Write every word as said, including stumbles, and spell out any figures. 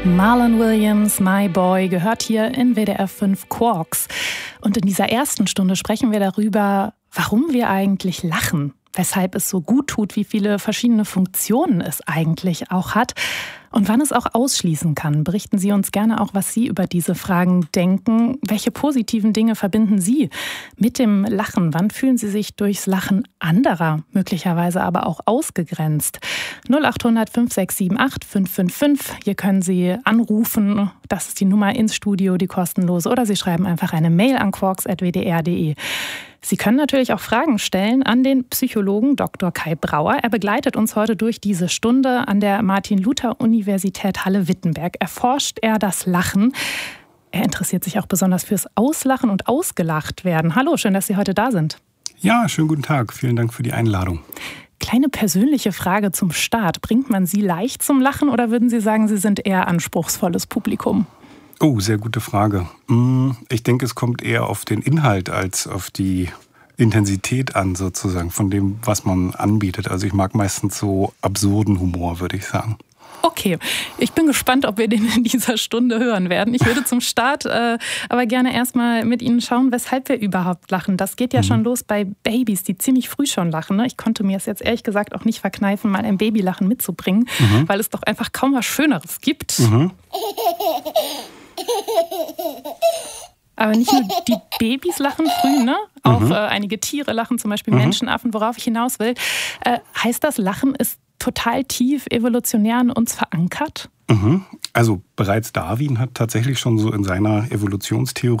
Marlon Williams, My Boy, gehört hier in W D R fünf Quarks. Und in dieser ersten Stunde sprechen wir darüber, warum wir eigentlich lachen, weshalb es so gut tut, wie viele verschiedene Funktionen es eigentlich auch hat und wann es auch ausschließen kann. Berichten Sie uns gerne auch, was Sie über diese Fragen denken. Welche positiven Dinge verbinden Sie mit dem Lachen? Wann fühlen Sie sich durchs Lachen anderer, möglicherweise aber auch ausgegrenzt? null acht hundert fünf sechs sieben acht fünf fünf fünf. Hier können Sie anrufen. Das ist die Nummer ins Studio, die kostenlose. Oder Sie schreiben einfach eine Mail an quarks at w d r punkt d e. Sie können natürlich auch Fragen stellen an den Psychologen Doktor Kai Brauer. Er begleitet uns heute durch diese Stunde an der Martin-Luther-Universität Halle-Wittenberg. Erforscht er das Lachen. Er interessiert sich auch besonders fürs Auslachen und ausgelacht werden. Hallo, schön, dass Sie heute da sind. Ja, schönen guten Tag. Vielen Dank für die Einladung. Kleine persönliche Frage zum Start. Bringt man Sie leicht zum Lachen oder würden Sie sagen, Sie sind eher anspruchsvolles Publikum? Oh, sehr gute Frage. Ich denke, es kommt eher auf den Inhalt als auf die Intensität an, sozusagen, von dem, was man anbietet. Also ich mag meistens so absurden Humor, würde ich sagen. Okay, ich bin gespannt, ob wir den in dieser Stunde hören werden. Ich würde zum Start äh, aber gerne erstmal mit Ihnen schauen, weshalb wir überhaupt lachen. Das geht ja mhm. schon los bei Babys, die ziemlich früh schon lachen. Ne? Ich konnte mir es jetzt ehrlich gesagt auch nicht verkneifen, mal ein Babylachen mitzubringen, mhm. weil es doch einfach kaum was Schöneres gibt. Mhm. Aber nicht nur die Babys lachen früh, ne? Auch mhm. äh, einige Tiere lachen, zum Beispiel mhm. Menschenaffen. Worauf ich hinaus will, äh, heißt das, Lachen ist total tief evolutionär in uns verankert? Mhm. Also bereits Darwin hat tatsächlich schon so in seiner Evolutionstheorie